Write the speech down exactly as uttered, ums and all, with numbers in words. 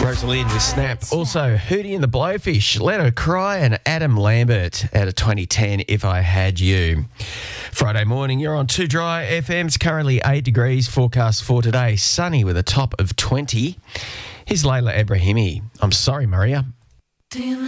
Rosalind with Snap. Also, Hootie and the Blowfish, Let Her Cry, and Adam Lambert out of twenty ten, If I Had You. Friday morning, you're on Too Dry F M. It's currently eight degrees. Forecast for today, sunny with a top of twenty. Here's Layla Ebrahimi. I'm sorry, Maria.